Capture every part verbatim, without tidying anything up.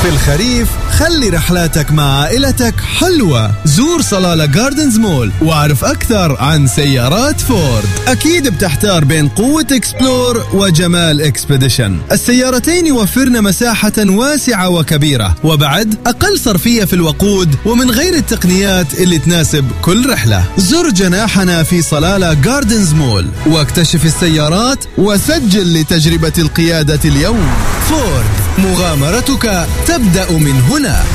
في الخريف خلي رحلاتك مع عائلتك حلوة. زور صلالة جاردنز مول واعرف أكثر عن سيارات فورد. أكيد بتحتار بين قوة إكسبلور وجمال إكسبيديشن. السيارتين يوفرن مساحة واسعة وكبيرة، وبعد أقل صرفية في الوقود، ومن غير التقنيات اللي تناسب كل رحلة. زر جناحنا في صلالة جاردنز مول واكتشف السيارات وسجل لتجربة القيادة اليوم. فورد، مغامرتك تبدأ من هنا.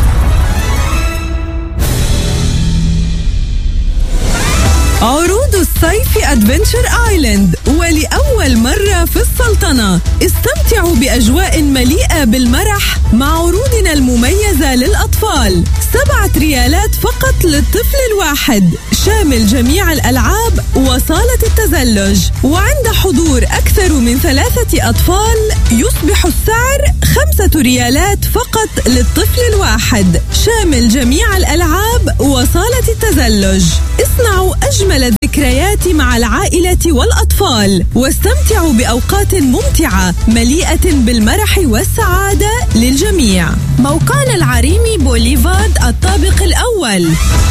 عروض الصيف أدفنتشر آيلاند، ولأول مرة في السلطنة استمتعوا بأجواء مليئة بالمرح مع عروضنا المميزة للأطفال. سبعة ريالات فقط للطفل الواحد، شامل جميع الألعاب وصالة التزلج. وعند حضور أكثر من ثلاثة أطفال يصبح السعر خمسة ريالات فقط للطفل الواحد، شامل جميع الألعاب وصالة التزلج. اصنعوا أجمل الذكريات مع العائلة والأطفال واستمتعوا بأوقات ممتعة مليئة بالمرح والسعادة للجميع. موقعنا العريمي بوليفارد الطابق الأول.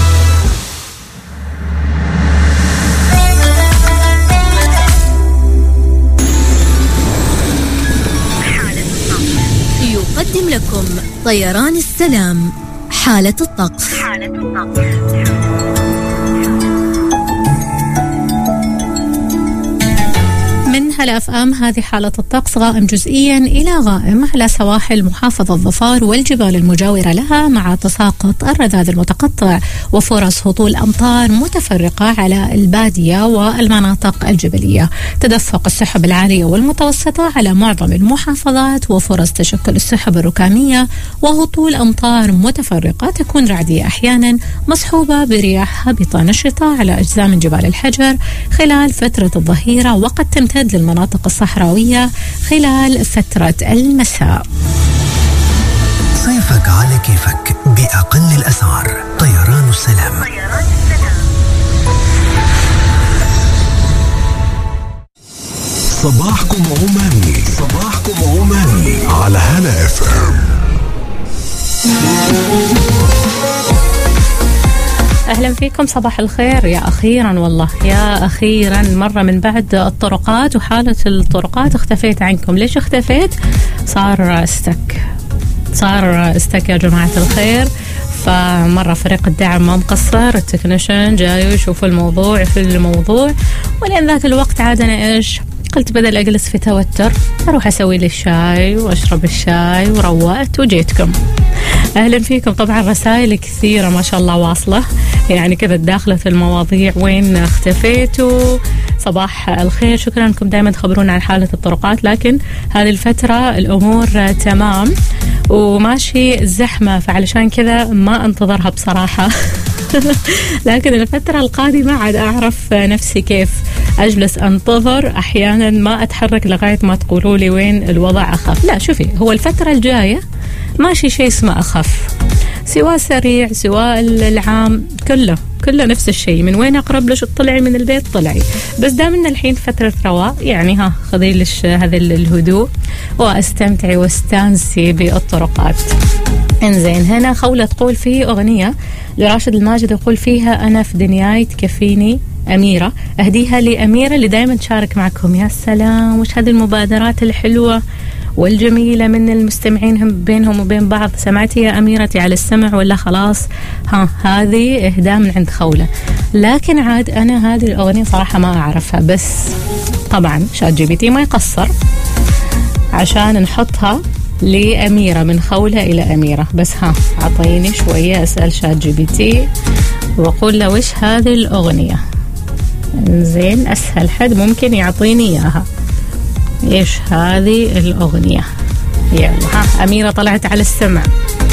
يقدم لكم طيران السلام حالة الطقس. حالة الطقس. من هلا اف ام، هذه حالة الطقس: غائم جزئيا إلى غائم على سواحل محافظة ظفار والجبال المجاورة لها، مع تساقط الرذاذ المتقطع وفرص هطول أمطار متفرقة على البادية والمناطق الجبلية. تدفق السحب العالية والمتوسطة على معظم المحافظات، وفرص تشكل السحب الركامية وهطول أمطار متفرقة تكون رعدية أحيانا مصحوبة برياح هابطة نشطة على أجزاء من جبال الحجر خلال فترة الظهيرة، وقد تمتد للمناطق الصحراوية خلال فترة المساء. صيفك على كيفك بأقل الأسعار. طيران السلام. طيران السلام. صباحكم عماني، صباحكم عماني على هلا اف ام. أهلا فيكم، صباح الخير. يا أخيرا والله يا أخيرا مرة من بعد الطرقات وحالة الطرقات اختفيت عنكم. ليش اختفيت؟ صار استك صار استك يا جماعة الخير. فمرة فريق الدعم ما مقصر، التكنيشن جاي يشوف الموضوع في الموضوع، ولأن ذاك الوقت عاد أنا إيش قلت بدل أجلس في توتر أروح أسوي لي الشاي وأشرب الشاي وروقت وجيتكم. أهلا فيكم. طبعا رسائل كثيرة ما شاء الله واصلة، يعني كذا داخلة في المواضيع. وين اختفيتوا؟ صباح الخير، شكرا لكم دائما تخبرونا عن حالة الطرقات، لكن هذه الفترة الأمور تمام وماشي زحمة، فعلشان كذا ما انتظرها بصراحة. لكن الفترة القادمة عاد أعرف نفسي كيف أجلس أنتظر، أحيانا ما أتحرك لغاية ما تقولوا لي وين الوضع أخف. لا شوفي، هو الفترة الجاية ماشي شيء اسمه أخف، سواء سريع سواء العام كله كله نفس الشيء. من وين أقرب لش طلعي من البيت طلعي، بس دامنا الحين فترة رواء، يعني ها خذي لش هذا الهدوء واستمتعي واستانسي بالطرقات. انزين، هنا خولة تقول في أغنية لراشد الماجد يقول فيها أنا في دنياي تكفيني أميرة، أهديها لأميرة اللي دايما تشارك معكم. يا سلام، وش هذه المبادرات الحلوة والجميلة من المستمعين هم بينهم وبين بعض. سمعتي يا أميرتي على السمع ولا خلاص؟ ها هذه إهداء من عند خولة. لكن عاد أنا هذه الأغنية صراحة ما أعرفها، بس طبعا شات جي بي تي ما يقصر عشان نحطها لأميرة، من خولة إلى أميرة. بس ها عطيني شوية أسأل شات جي بي تي وأقول له وش هذه الأغنية. زين، أسهل حد ممكن يعطيني إياها، إيش هذه الأغنية؟ يلا ها أميرة طلعت على السمع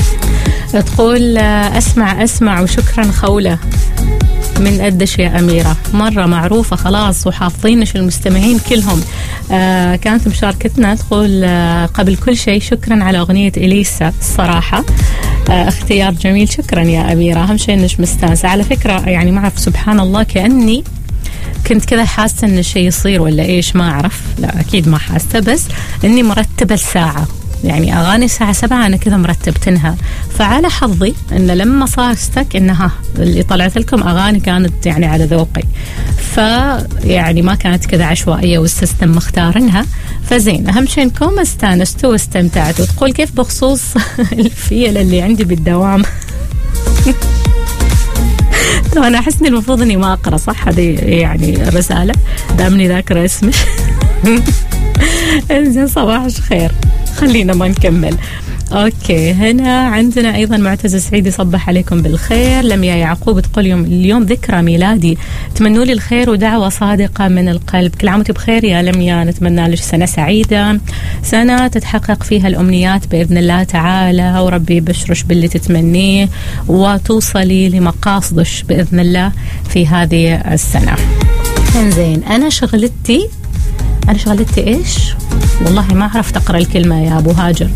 تقول أسمع أسمع وشكرا خولة. من قدش يا أميرة، مرة معروفة خلاص وحافظينش المستمعين كلهم. آه كانت مشاركتنا تقول آه قبل كل شيء شكرا على أغنية إليسا، الصراحة آه اختيار جميل. شكرا يا أميرة، أهم شيء إنش مستانسة. على فكرة يعني ما أعرف، سبحان الله كأني كنت كذا حاسة إن الشيء يصير ولا إيش، ما أعرف، لا أكيد ما حاسة، بس إني مرتبة الساعة يعني أغاني الساعة سبعة أنا كذا مرتبتنها. فعلى حظي إن لما صار ستك إنها اللي طلعت لكم أغاني كانت يعني على ذوقي، فيعني ما كانت كذا عشوائية والسيستم مختارنها. فزين، أهم شيء إنكم استانستوا واستمتعتوا. تقول كيف بخصوص الفيلة اللي عندي بالدوام؟ طبعا أنا أحس إني المفروض إني ما أقرأ، صح؟ هذه يعني الرسالة دامني ذاكرة اسمي. إنزين، صباح الخير، خلينا ما نكمل. اوكي، هنا عندنا ايضا معتز سعيد يصبح عليكم بالخير. لميا يعقوب تقول يوم اليوم ذكرى ميلادي، تمنوا لي الخير ودعوه صادقه من القلب. كل عام وانت بخير يا لميا، نتمنى لك سنه سعيده، سنه تتحقق فيها الامنيات باذن الله تعالى، وربي يبشرش باللي تتمنيه وتوصلي لمقاصدك باذن الله في هذه السنه. انزين، انا شغلتي أنا شغلتي إيش؟ والله ما عرفت أقرأ الكلمة يا أبو هاجر.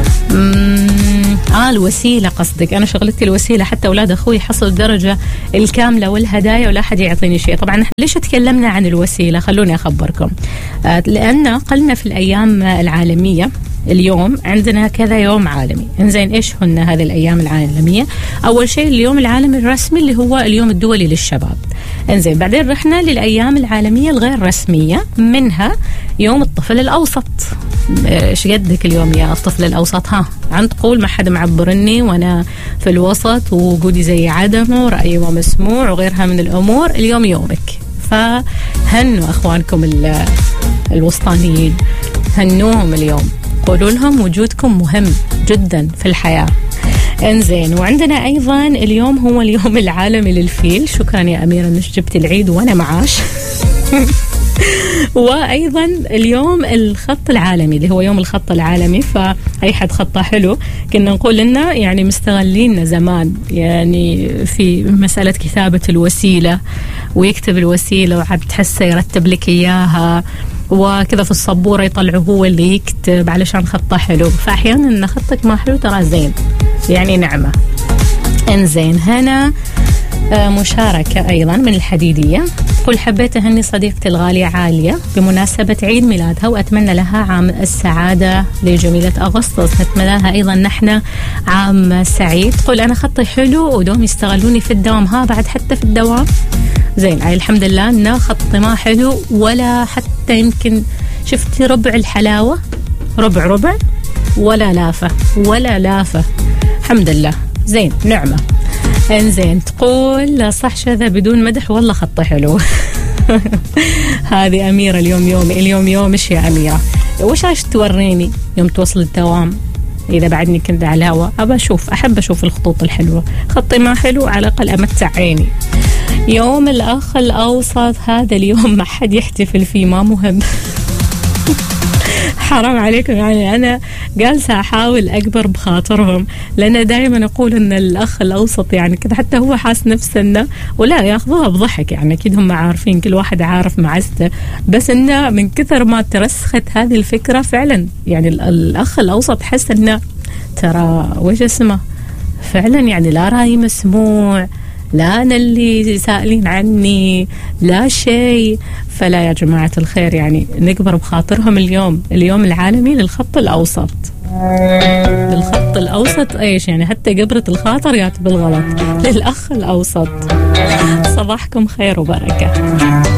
آه الوسيلة قصدك. أنا شغلتي الوسيلة، حتى أولاد أخوي حصلوا الدرجة الكاملة والهدايا ولا أحد يعطيني شيء. طبعا ليش تكلمنا عن الوسيلة؟ خلوني أخبركم. آه لأن قلنا في الأيام العالمية اليوم عندنا كذا يوم عالمي. إنزين، إيش هن هذه الأيام العالمية؟ أول شيء اليوم العالمي الرسمي اللي هو اليوم الدولي للشباب. إنزين، بعدين رحنا للأيام العالمية الغير رسمية، منها يوم الطفل الأوسط. إيش قدك اليوم يا الطفل الأوسط؟ ها عن تقول ما حد معبرني وأنا في الوسط وجودي زي عدمه ورأيي ومسموع وغيرها من الأمور. اليوم يومك، فهنوا أخوانكم الوسطانيين، هنوهم اليوم، قولوا لهم وجودكم مهم جدا في الحياة. انزين، وعندنا ايضا اليوم هو اليوم العالمي للفيل. شكرا يا اميره انك جبت العيد وانا معاش. وايضا اليوم الخط العالمي اللي هو يوم الخط العالمي. فاي حد خطه حلو، كنا نقول لنا يعني مستغلين زمان يعني في مساله كتابه الوسيله، ويكتب الوسيله وعاد تحسه يرتب لك اياها وكذا في السبوره يطلعه هو اللي يكتب علشان خطه حلو. فاحيانا ان خطك ما حلو ترى زين، يعني نعمه. انزين، هنا مشاركة أيضا من الحديدية، تقول حبيت أهني صديقتي الغالية عالية بمناسبة عيد ميلادها وأتمنى لها عام السعادة لجميلة أغسطس. نتمنى لها أيضا نحن عام سعيد. تقول أنا خطي حلو ودوم يستغلوني في الدوام. ها بعد حتى في الدوام زين. أي الحمد لله أن خطي ما حلو ولا حتى يمكن شفتي ربع الحلاوة، ربع ربع ولا لافة ولا لافة، الحمد لله زين نعمة. انزين، تقول صح شذا بدون مدح والله خطه حلو. هذه أميرة اليوم يومي، اليوم يومش يا أميرة. وش عايش توريني يوم توصل الدوام إذا بعدني كنت على الهواء؟ أبى أشوف، أحب أشوف الخطوط الحلوة. خطي ما حلو على الأقل أمتع عيني. يوم الأخ الأوسط هذا اليوم ما حد يحتفل فيه، ما مهم. حرام عليكم، يعني أنا جالسة أحاول أكبر بخاطرهم، لأن دائما أقول أن الأخ الأوسط يعني كده حتى هو حاس نفسه إنه ولا ياخذوها بضحك، يعني أكيد هم عارفين كل واحد عارف معزته، بس إنه من كثر ما ترسخت هذه الفكرة فعلا يعني الأخ الأوسط حس إنه ترى وش اسمه فعلا يعني لا رأي مسموع، لا أنا اللي سائلين عني لا شيء. فلا يا جماعة الخير يعني نكبر بخاطرهم اليوم، اليوم العالمي للخط الأوسط. للخط الأوسط إيش يعني؟ حتى قبرة الخاطر يات بالغلط للأخ الأوسط. صباحكم خير وبركة.